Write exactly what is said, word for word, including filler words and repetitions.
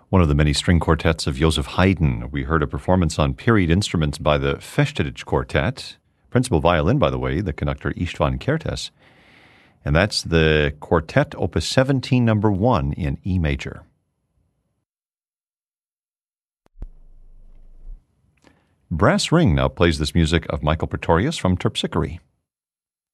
one of the many string quartets of Joseph Haydn. We heard a performance on period instruments by the Festedich Quartet, principal violin, by the way, the conductor Istvan Kertész, and that's the Quartet Opus seventeen, number one in E major. Brass Ring now plays this music of Michael Pretorius from Terpsichore.